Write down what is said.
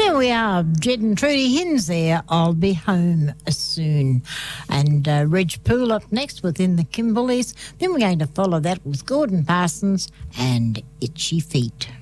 There we are, Jed and Trudy Hins there. I'll be home soon. And Reg Poole up next within the Kimberleys. Then we're going to follow that with Gordon Parsons and Itchy Feet.